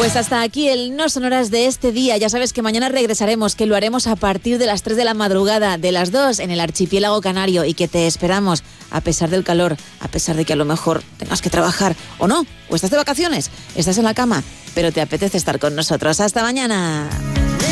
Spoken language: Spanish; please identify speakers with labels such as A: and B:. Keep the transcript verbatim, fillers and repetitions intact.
A: Pues hasta aquí el No Sonoras de este día. Ya sabes que mañana regresaremos, que lo haremos a partir de las tres de la madrugada, de las dos en el archipiélago canario, y que te esperamos a pesar del calor, a pesar de que a lo mejor tengas que trabajar o no, o estás de vacaciones, estás en la cama, pero te apetece estar con nosotros. Hasta mañana.